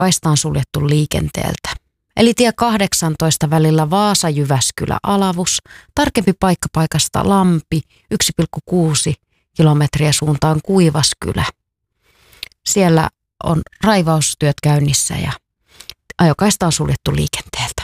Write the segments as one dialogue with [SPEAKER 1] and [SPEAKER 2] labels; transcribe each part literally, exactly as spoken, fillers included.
[SPEAKER 1] kaista on suljettu liikenteeltä. Eli tie kahdeksantoista välillä Vaasa-Jyväskylä-Alavus, tarkempi paikka paikasta Lampi, yksi pilkku kuusi kilometriä suuntaan Kuivaskylä. Siellä on raivaustyöt käynnissä ja ajokaista on suljettu liikenteeltä.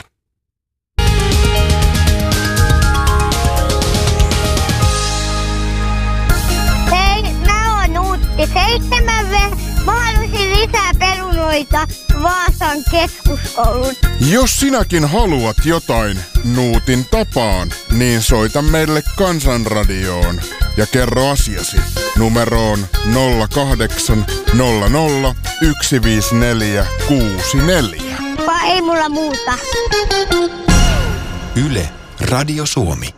[SPEAKER 2] Hei, mä oon Nuutti seitsemän V. Mä haluaisin lisää perunoita Vaasan keskuskoulun.
[SPEAKER 3] Jos sinäkin haluat jotain Nuutin tapaan, niin soita meille Kansanradioon ja kerro asiasi numeroon nolla kahdeksan nolla nolla yksi viisi neljä kuusi neljä.
[SPEAKER 2] Vai ei mulla muuta.
[SPEAKER 4] Yle, Radio Suomi.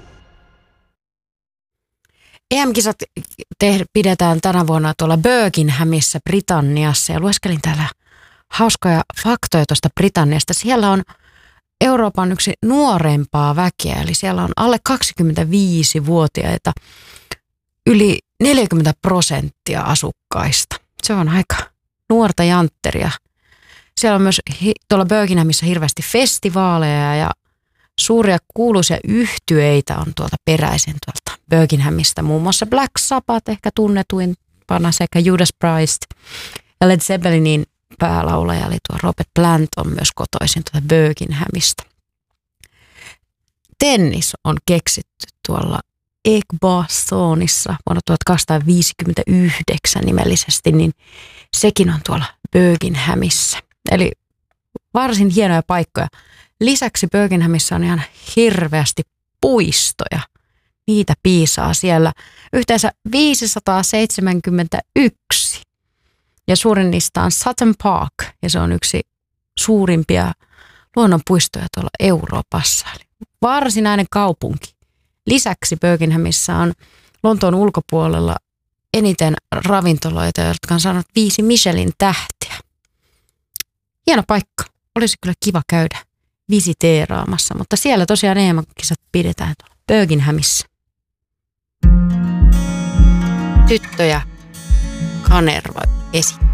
[SPEAKER 1] E M-kisat te- pidetään tänä vuonna tuolla Birminghamissa Britanniassa ja lueskelin täällä hauskoja faktoja tuosta Britanniasta. Siellä on Euroopan yksi nuorempaa väkeä, eli siellä on alle kaksikymmentäviisivuotiaita yli neljäkymmentä prosenttia asukkaista. Se on aika nuorta jantteria. Siellä on myös hi- tuolla Birminghamissa hirveästi festivaaleja ja suuria kuuluisia yhtyeitä on tuolta peräisin tuolta Birminghamista. Muun muassa Black Sabbath ehkä tunnetuimpana sekä Judas Priest ja Led Zeppelinin päälaulaja eli tuo Robert Plant on myös kotoisin tuolta Birminghamista. Tennis on keksitty tuolla Edgbastonissa vuonna tuhatkahdeksansataaviisikymmentäyhdeksän nimellisesti, niin sekin on tuolla Birminghamissa. Eli varsin hienoja paikkoja. Lisäksi Birminghamissa on ihan hirveästi puistoja. Niitä piisaa siellä yhteensä viisisataaseitsemänkymmentäyksi. Ja suurin niistä on Sutton Park, ja se on yksi suurimpia luonnonpuistoja tuolla Euroopassa. Eli varsinainen kaupunki. Lisäksi Birminghamissa on Lontoon ulkopuolella eniten ravintoloita, jotka on saanut viisi Michelin tähteä. Hieno paikka. Olisi kyllä kiva käydä visiteeraamassa, mutta siellä tosiaan E M-kisat pidetään tuolla Birminghamissa. Tyttöjä Kanerva esittää.